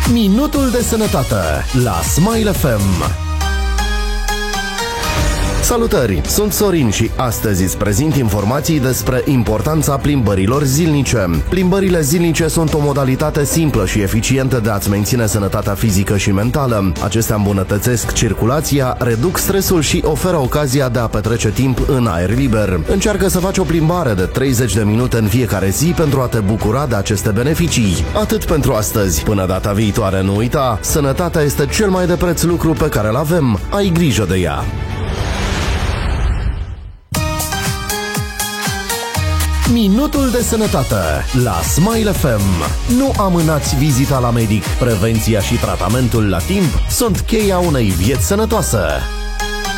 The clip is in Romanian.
Minutul de sănătate la Smile FM. Salutări! Sunt Sorin și astăzi îți prezint informații despre importanța plimbărilor zilnice. Plimbările zilnice sunt o modalitate simplă și eficientă de a-ți menține sănătatea fizică și mentală. Acestea îmbunătățesc circulația, reduc stresul și oferă ocazia de a petrece timp în aer liber. Încearcă să faci o plimbare de 30 de minute în fiecare zi pentru a te bucura de aceste beneficii. Atât pentru astăzi. Până data viitoare, nu uita, sănătatea este cel mai de preț lucru pe care îl avem. Ai grijă de ea! Minutul de sănătate la Smile FM. Nu amânați vizita la medic. Prevenția și tratamentul la timp sunt cheia unei vieți sănătoase.